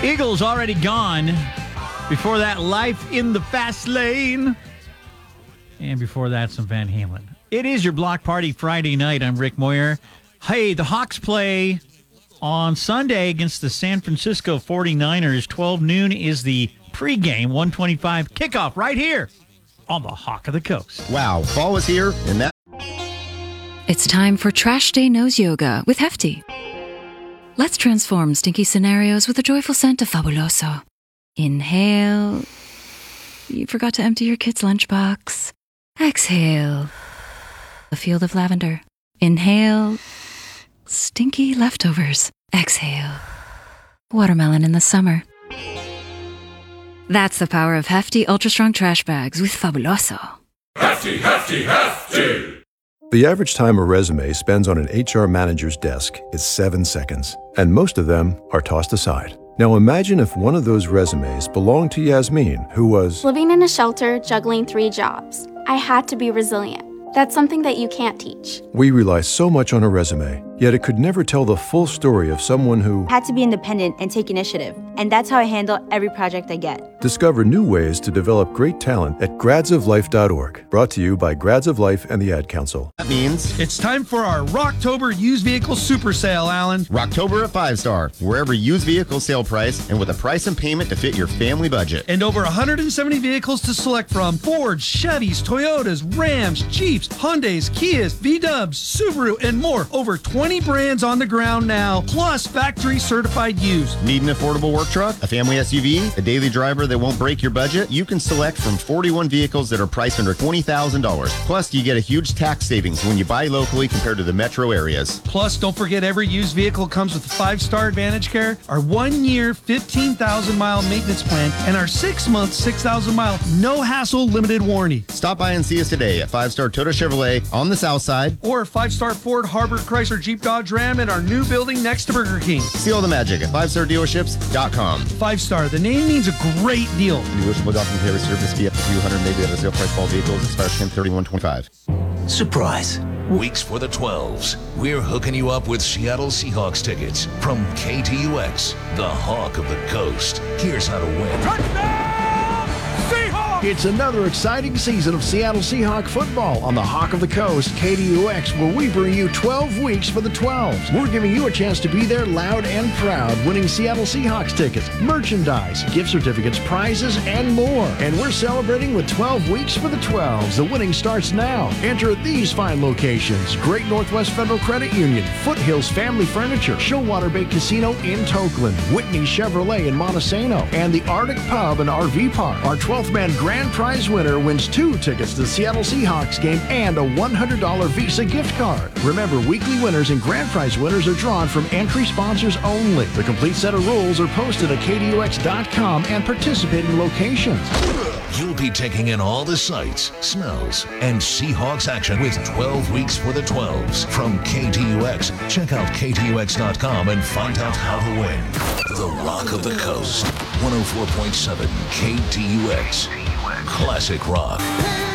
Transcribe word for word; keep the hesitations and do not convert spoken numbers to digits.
Eagles already gone. Before that, Life in the Fast Lane. And before that, some Van Halen. It is your Block Party Friday night. I'm Rick Moyer. Hey, the Hawks play on Sunday against the San Francisco forty-niners. twelve noon is the pregame, one twenty-five kickoff right here on the Hawk of the Coast. Wow, fall is here, and that... It's time for Trash Day Nose Yoga with Hefty. Let's transform stinky scenarios with a joyful scent of Fabuloso. Inhale. You forgot to empty your kid's lunchbox. Exhale. A field of lavender. Inhale. Stinky leftovers. Exhale. Watermelon in the summer. That's the power of Hefty Ultra Strong Trash Bags with Fabuloso. Hefty, hefty, hefty! The average time a resume spends on an H R manager's desk is seven seconds, and most of them are tossed aside. Now imagine if one of those resumes belonged to Yasmin, who was living in a shelter, juggling three jobs. I had to be resilient. That's something that you can't teach. We rely so much on a resume, yet it could never tell the full story of someone who had to be independent and take initiative. And that's how I handle every project I get. Discover new ways to develop great talent at grads of life dot org. Brought to you by Grads of Life and the Ad Council. That means it's time for our Rocktober used vehicle super sale, Alan. Rocktober at Five Star, wherever used vehicle sale price and with a price and payment to fit your family budget. And over one hundred seventy vehicles to select from: Ford, Chevys, Toyotas, Rams, Jeeps, Hyundais, Kias, V-Dubs, Subaru, and more. Over twenty brands on the ground now, plus factory certified used. Need an affordable work truck, a family S U V, a daily driver that won't break your budget? You can select from forty-one vehicles that are priced under twenty thousand dollars. Plus, you get a huge tax savings when you buy locally compared to the metro areas. Plus, don't forget every used vehicle comes with Five Star Advantage Care, our one-year, fifteen thousand mile maintenance plan, and our six-month, six thousand mile, no-hassle limited warranty. Stop by and see us today at Five Star Toyota Chevrolet on the south side. Or Five Star Ford, Harbor, Chrysler, Jeep, Dodge, Ram in our new building next to Burger King. See all the magic at five star dealerships dot com. Five Star, the name means a great deal. Negotiable document service fee up to two hundred, maybe at a sale price for all vehicles, expires ten thirty-one twenty-five. Surprise! Weeks for the twelves. We're hooking you up with Seattle Seahawks tickets from K T U X, the Hawk of the Coast. Here's how to win. Touchdown, Seahawks! It's another exciting season of Seattle Seahawks football on the Hawk of the Coast, K T U X, where we bring you twelve weeks for the twelves. We're giving you a chance to be there loud and proud, winning Seattle Seahawks tickets, merchandise, gift certificates, prizes, and more. And we're celebrating with twelve weeks for the twelves. The winning starts now. Enter at these fine locations: Great Northwest Federal Credit Union, Foothills Family Furniture, Showwater Bay Casino in Tokeland, Whitney Chevrolet in Montesano, and the Arctic Pub and R V Park. Our twelfth man grand prize winner wins two tickets to the Seattle Seahawks game and a one hundred dollars Visa gift card. Remember, weekly winners and grand prize winners are drawn from entry sponsors only. The complete set of rules are posted at K T U X dot com and participating locations. You'll be taking in all the sights, smells, and Seahawks action with twelve weeks for the twelves from K T U X. Check out K T U X dot com and find out how to win. The Rock of the Coast, one oh four point seven K T U X. Classic rock.